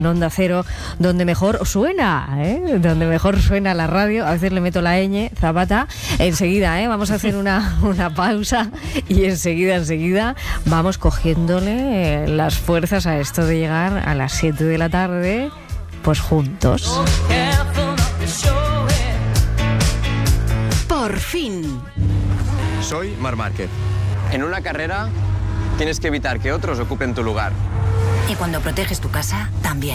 en Onda Cero, donde mejor suena, donde mejor suena la radio. A veces le meto la ñ, Zapata. Enseguida, vamos a hacer una pausa y enseguida vamos cogiéndole las fuerzas a esto de llegar a las 7 de la tarde, pues juntos. Por fin. Soy Marc Márquez. En una carrera tienes que evitar que otros ocupen tu lugar. Y cuando proteges tu casa, también.